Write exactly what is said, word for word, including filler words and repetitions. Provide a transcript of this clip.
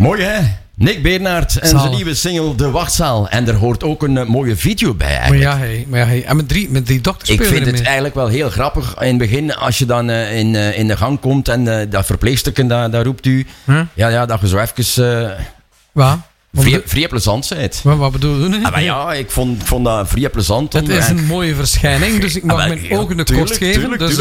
Mooi hè? Nick Bernhard en Zalig. zijn nieuwe single De Wachtzaal. En er hoort ook een uh, mooie video bij Maar eigenlijk. ja, hey, maar ja hey. En met drie, met drie dokters Ik spelen vind het mee. eigenlijk wel heel grappig in het begin, als je dan uh, in, uh, in de gang komt en uh, dat verpleegstukken, dat, dat roept u. Huh? Ja, ja, dat je zo even uh, Wat? Wat vrij, bedoel- vrij plezant bent. Wat, wat bedoel je? Ah, maar ja, ik vond, ik vond dat vrij plezant. Het om, is uh, een mooie verschijning, dus ik mag Ah, maar mijn ja, ogen de tuurlijk, kost geven. tuurlijk, Dus